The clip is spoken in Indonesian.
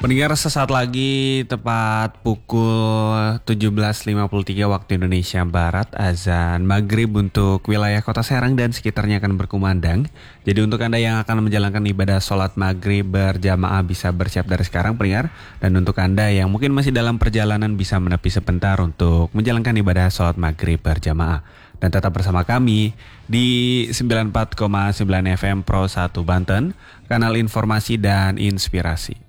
Pendengar, sesaat lagi tepat pukul 17.53 waktu Indonesia Barat, azan maghrib untuk wilayah Kota Serang dan sekitarnya akan berkumandang. Jadi untuk Anda yang akan menjalankan ibadah sholat maghrib berjamaah bisa bersiap dari sekarang, pendengar. Dan untuk Anda yang mungkin masih dalam perjalanan bisa menepi sebentar untuk menjalankan ibadah sholat maghrib berjamaah. Dan tetap bersama kami di 94,9 FM Pro 1 Banten, kanal informasi dan inspirasi.